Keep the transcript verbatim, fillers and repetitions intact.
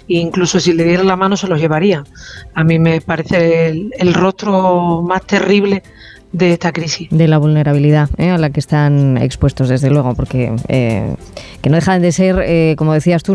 e incluso si le diera la mano se los llevaría. A mí me parece el, el rostro más terrible de esta crisis. De la vulnerabilidad ¿eh? a la que están expuestos, desde luego, porque eh, que no dejan de ser, eh, como decías tú,